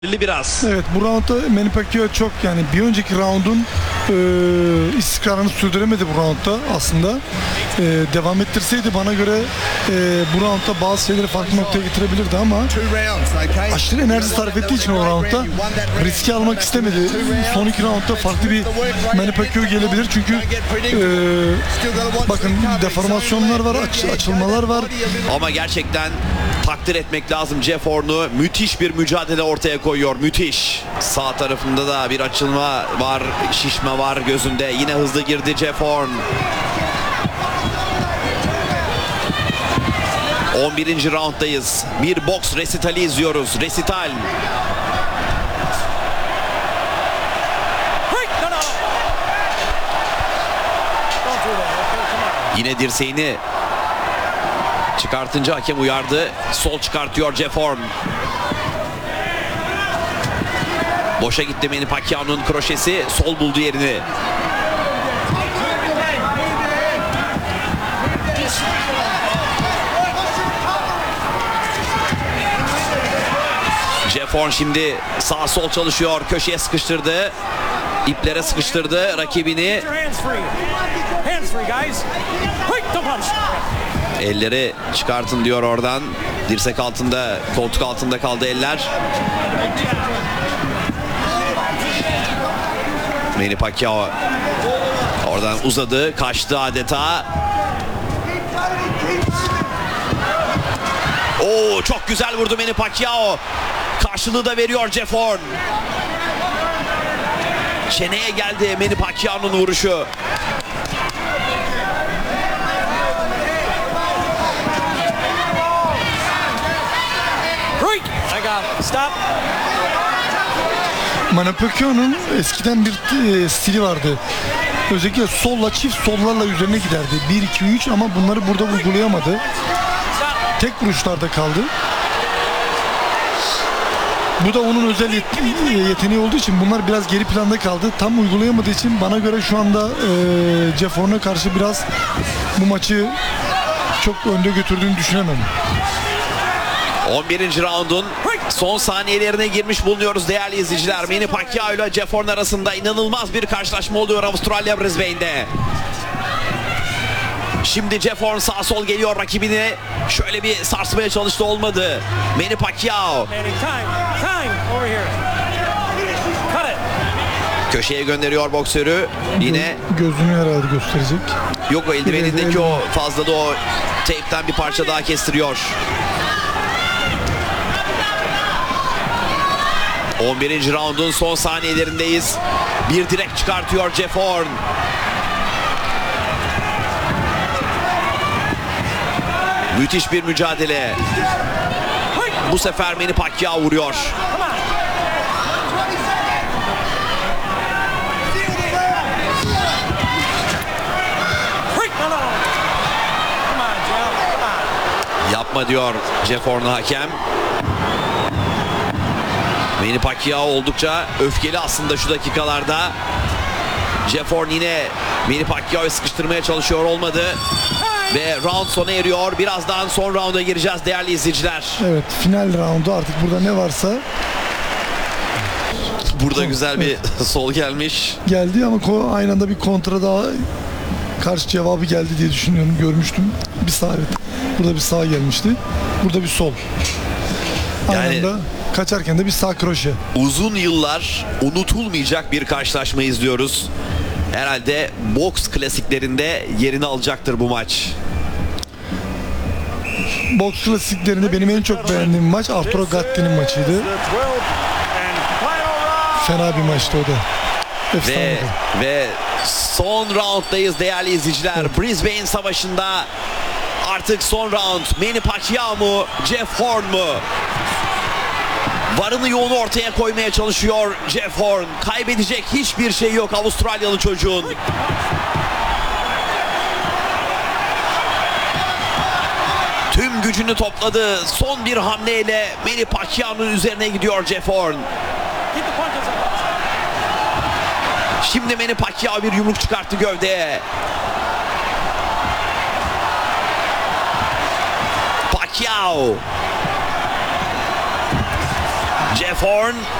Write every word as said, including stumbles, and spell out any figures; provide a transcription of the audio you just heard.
biraz. Evet, bu roundda Manny Pacquiao çok, yani bir önceki roundun e, istikrarını sürdüremedi bu roundda aslında. E, devam ettirseydi bana göre e, bu roundda bazı şeyleri farklı noktaya getirebilirdi ama aşırı enerji sarf ettiği için o roundda riski almak istemedi. Son iki roundda farklı bir Manny Pacquiao gelebilir çünkü e, bakın deformasyonlar var, aç, açılmalar var. Ama gerçekten takdir etmek lazım Jeff Horn'u. Müthiş bir mücadele ortaya koyuyor. Müthiş. Sağ tarafında da bir açılma var. Şişme var gözünde. Yine hızlı girdi Jeff Horn. on birinci rounddayız. Bir boks resitali izliyoruz. Resital. Yine dirseğini çıkartınca hakem uyardı. Sol çıkartıyor Jeff Horn. Boşa gitti Manny Pacquiao'nun kroşesi. Sol buldu yerini. Jeff Horn şimdi sağ sol çalışıyor. Köşeye sıkıştırdı. İplere sıkıştırdı rakibini. Elleri çıkartın diyor oradan. Dirsek altında, koltuk altında kaldı eller. Manny Pacquiao oradan uzadı, kaçtı adeta. Oo, çok güzel vurdu Manny Pacquiao. Karşılığı da veriyor Jeff Horn. Çeneye geldi Manny Pacquiao'nun vuruşu. Stop. Manny Pacquiao'nun eskiden bir e, stili vardı. Özellikle solla, çift sollarla üzerine giderdi. bir iki üç ama bunları burada uygulayamadı. Tek vuruşlarda kaldı. Bu da onun özel yet- yeteneği olduğu için bunlar biraz geri planda kaldı. Tam uygulayamadığı için bana göre şu anda e, Jeff Horn'a karşı biraz bu maçı çok önde götürdüğünü düşünemem. on birinci raundun son saniyelerine girmiş bulunuyoruz değerli izleyiciler. Manny Pacquiao ile Jeff Horn arasında inanılmaz bir karşılaşma oluyor Avustralya Brisbane'de. Şimdi Jeff Horn sağ sol geliyor, rakibini şöyle bir sarsmaya çalıştı, olmadı. Manny Pacquiao köşeye gönderiyor boksörü. Yine gözünü herhalde gösterecek. yok, o eldivenindeki o fazladı, o teypten bir parça daha kestiriyor. on birinci raundun son saniyelerindeyiz. Bir direk çıkartıyor Jeff Horn. Müthiş bir mücadele. Bu sefer Manny Pacquiao vuruyor. Yapma diyor Jeff Horn'a hakem. Manny Pacquiao oldukça öfkeli aslında şu dakikalarda. Jeff Horn yine Manny Pacquiao'yu sıkıştırmaya çalışıyor, olmadı. Ve round sona eriyor. Birazdan son rounda gireceğiz değerli izleyiciler. Evet, final roundu artık burada ne varsa. Burada güzel bir sol gelmiş. Geldi ama ko- aynı anda bir kontra daha karşı cevabı geldi diye düşünüyorum. Görmüştüm. Bir sağ, evet. Burada bir sağ gelmişti. Burada bir sol. Aynı Yani anda kaçarken de bir sağ kroşe. uzun yıllar unutulmayacak bir karşılaşma izliyoruz. Herhalde boks klasiklerinde yerini alacaktır bu maç. Boks klasiklerinde benim en çok beğendiğim maç Arturo Gatti'nin maçıydı. Fena bir maçtı o da. Ve, Efsaneydi. ve son rounddayız değerli izleyiciler. Evet. Brisbane Savaşı'nda artık son round. Manny Pacquiao mu, Jeff Horn mu? Varını yoğunu ortaya koymaya çalışıyor Jeff Horn. Kaybedecek hiçbir şey yok Avustralyalı çocuğun. Tüm gücünü topladı. Son bir hamleyle Manny Pacquiao'nun üzerine gidiyor Jeff Horn. Şimdi Manny Pacquiao bir yumruk çıkarttı gövdeye. Pacquiao. Jeff Horn